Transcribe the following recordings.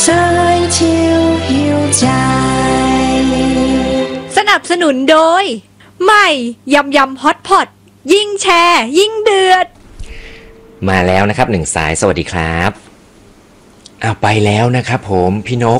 สนับสนุนโดยใหม่ยำยำฮอตพอตยิ่งแชร์ยิ่งเดือดมาแล้วนะครับ1สายสวัสดีครับไปแล้วนะครับผมพี่นก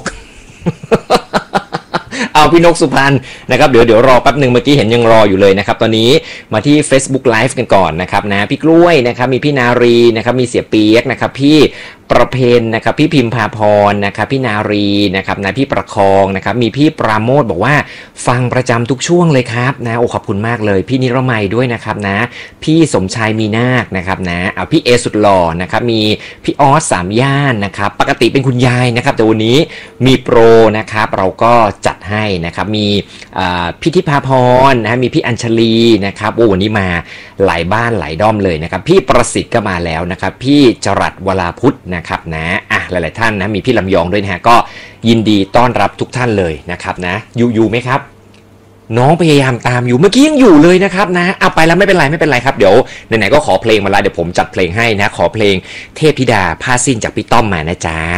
เอาพี่นกสุพรรณนะครับเดี๋ยวรอแป๊บหนึ่งเมื่อกี้เห็นยังรออยู่เลยนะครับตอนนี้มาที่ Facebook Live กันก่อนนะครับนะพี่กล้วยนะครับมีพี่นารีนะครับมีเสียเปียกนะครับพี่ประเพณนะครับพี่พิมพาพรนะครับพี่นารีนะครับนะพี่ประคองนะครับมีพี่ปราโมทบอกว่าฟังประจำทุกช่วงเลยครับนะขอบคุณมากเลยพี่นิรมัยด้วยนะครับนะพี่สมชายมีนาคนะครับนะพี่เอสุดหล่อนะครับมีพี่ออสสามย่านนะครับปกติเป็นคุณยายนะครับแต่วันนี้มีโปรนะครับเราก็จัดให้นะครับมีพี่ทิพาพรนะมีพี่อัญชลีนะครับวันนี้มาหลายบ้านหลายด้อมเลยนะครับพี่ประสิทธิ์ก็มาแล้วนะครับพี่จรัสวราพุทธนะครับนะหลายๆท่านนะมีพี่ลำยองด้วยนะฮะก็ยินดีต้อนรับทุกท่านเลยนะครับนะอยู่ไหมครับน้องพยายามตามอยู่เมื่อกี้ยังอยู่เลยนะครับนะไปแล้วไม่เป็นไรครับเดี๋ยวไหนๆก็ขอเพลงมาแล้วเดี๋ยวผมจัดเพลงให้นะขอเพลงเทพธิดาผ้าสิ้นจากพี่ต้อมมานะจ๊ะ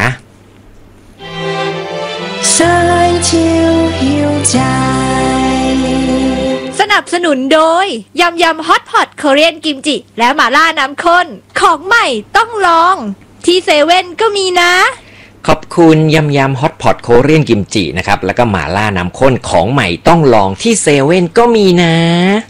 สนับสนุนโดยยำยำฮอตพอตโคเรียนกิมจิและหม่าล่าน้ำข้นของใหม่ต้องลองที่เซเว่นก็มีนะขอบคุณยำฮอตพอตโคเรียนกิมจินะครับแล้วก็หม่าล่าน้ำข้นของใหม่ต้องลองที่เซเว่นก็มีนะ